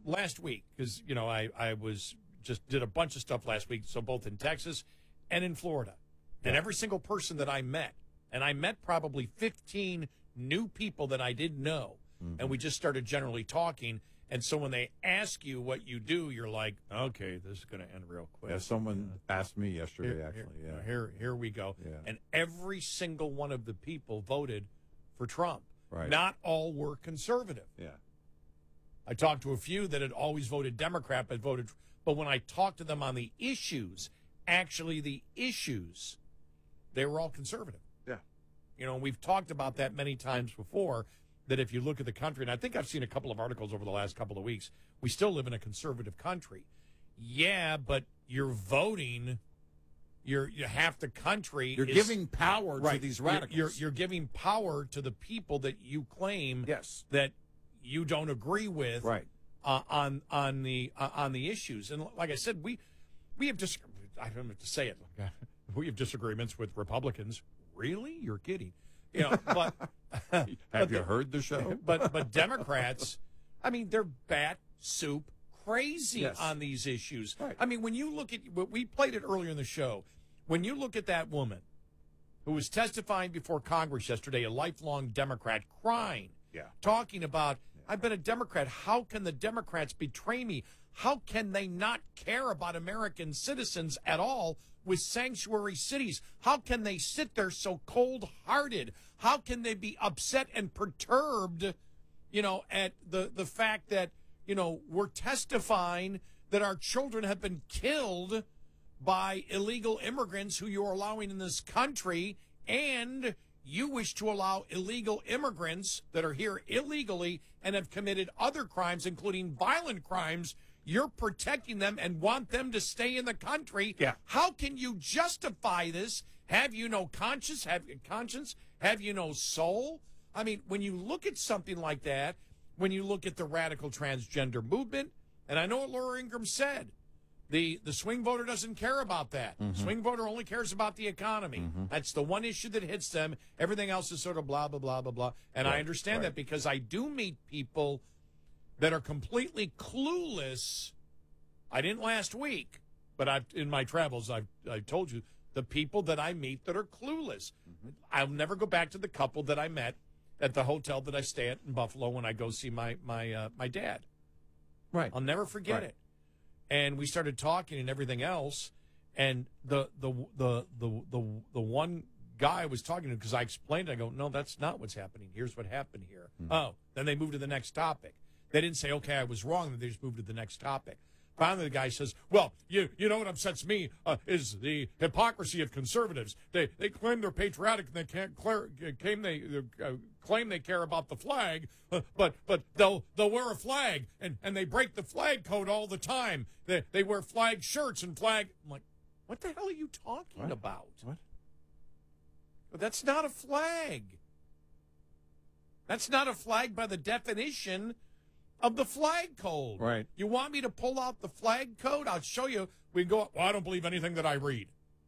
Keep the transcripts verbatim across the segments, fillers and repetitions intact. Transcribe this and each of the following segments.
last week, because, you know, I, I was just did a bunch of stuff last week, so both in Texas and in Florida. Yeah. And every single person that I met, and I met probably fifteen new people that I didn't know, mm-hmm. and we just started generally talking. And so when they ask you what you do, you're like, okay, this is going to end real quick. Yeah, someone uh, asked me yesterday, here, actually. Here, yeah. here, here we go. Yeah. And every single one of the people voted for Trump. Right. Not all were conservative. Yeah. I talked to a few that had always voted Democrat, but voted. But when I talked to them on the issues, actually the issues, they were all conservative. Yeah. You know, we've talked about that many times before, that if you look at the country, and I think I've seen a couple of articles over the last couple of weeks, we still live in a conservative country. Yeah, but you're voting, you're, you half the country. You're is, giving power right, to these radicals. You're, you're, you're giving power to the people that you claim yes. that you don't agree with right. uh, on on the uh, on the issues. And like I said, we we have dis- I don't have to say it. We have disagreements with Republicans. Really? You're kidding. You know, but have but you the, heard the show? But but Democrats, I mean, they're bat soup crazy yes. on these issues. Right. I mean, when you look at we played it earlier in the show, when you look at that woman who was testifying before Congress yesterday, a lifelong Democrat, crying, yeah, talking about, I've been a Democrat. How can the Democrats betray me? How can they not care about American citizens at all with sanctuary cities? How can they sit there so cold-hearted? How can they be upset and perturbed, you know, at the, the fact that, you know, we're testifying that our children have been killed by illegal immigrants who you're allowing in this country, and you wish to allow illegal immigrants that are here illegally and have committed other crimes, including violent crimes. You're protecting them and want them to stay in the country. Yeah. How can you justify this? Have you no conscience? Have you conscience? Have you no soul? I mean, when you look at something like that, when you look at the radical transgender movement, and I know what Laura Ingraham said, the, the swing voter doesn't care about that. Mm-hmm. Swing voter only cares about the economy. Mm-hmm. That's the one issue that hits them. Everything else is sort of blah, blah, blah, blah, blah. And right, I understand right. that because I do meet people that are completely clueless. I didn't last week, but I've, in my travels, I've, I've told you the people that I meet that are clueless. Mm-hmm. I'll never go back to the couple that I met at the hotel that I stay at in Buffalo when I go see my my uh, my dad. Right. I'll never forget right. it. And we started talking and everything else. And the the the the the, the one guy I was talking to, because I explained, I go, no, that's not what's happening. Here's what happened here. Mm-hmm. Oh, then they moved to the next topic. They didn't say, okay, I was wrong. They just moved to the next topic. Finally, the guy says, well, you you know what upsets me uh, is the hypocrisy of conservatives. They they claim they're patriotic and they can't clar- claim they uh, claim they care about the flag, uh, but but they'll they'll wear a flag and, and they break the flag code all the time. They they wear flag shirts and flag. I'm like, what the hell are you talking what? about? What? That's not a flag. That's not a flag by the definition of the flag code. Right. You want me to pull out the flag code? I'll show you. We go, well, I don't believe anything that I read.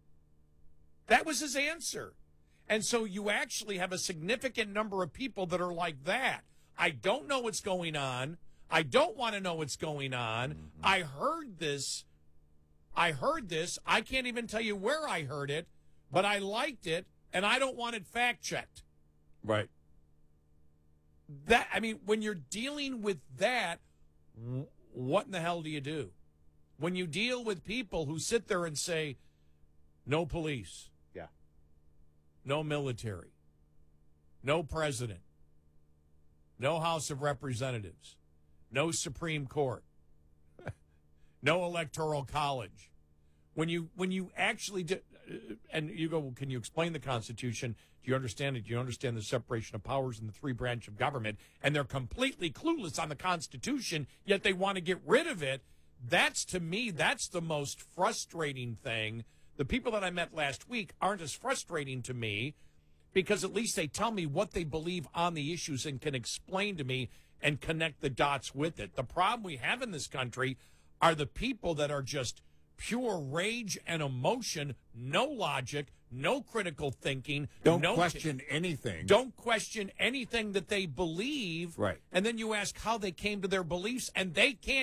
That was his answer. And so you actually have a significant number of people that are like that. I don't know what's going on. I don't want to know what's going on. Mm-hmm. I heard this. I heard this. I can't even tell you where I heard it, but I liked it, and I don't want it fact-checked. Right. That I mean, when you're dealing with that, what in the hell do you do? When you deal with people who sit there and say, no police, yeah, no military, no president, no House of Representatives, no Supreme Court, no Electoral College. When you when you actually do, and you go, well, can you explain the Constitution? Do you understand it? Do you understand the separation of powers in the three branch of government? And they're completely clueless on the Constitution, yet they want to get rid of it. That's, to me, that's the most frustrating thing. The people that I met last week aren't as frustrating to me because at least they tell me what they believe on the issues and can explain to me and connect the dots with it. The problem we have in this country are the people that are just pure rage and emotion, no logic, no critical thinking. Don't no question t- anything. Don't question anything that they believe. Right. And then you ask how they came to their beliefs, and they can't